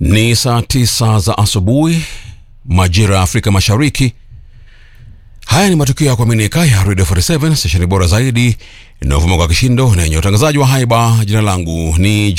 Ni saa 9 za asubuhi majira ya Afrika Mashariki. Haya ni matukio ya kuaminika ya Radio 47, stesheni bora zaidi inayovuma kwa kishindo na yenye utangazaji wa haiba. Jina langu ni